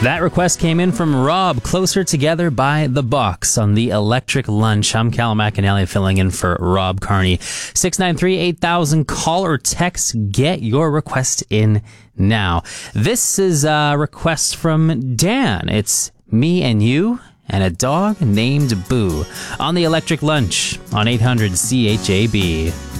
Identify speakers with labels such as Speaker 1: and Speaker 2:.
Speaker 1: That request came in from Rob, Closer Together by The Box on the Electric Lunch. I'm Cal McAnally filling in for Rob Carney. 693-8000, call or text. Get your request in now. This is a request from Dan. It's Me and You and a dog named Boo on the Electric Lunch on 800 CHAB.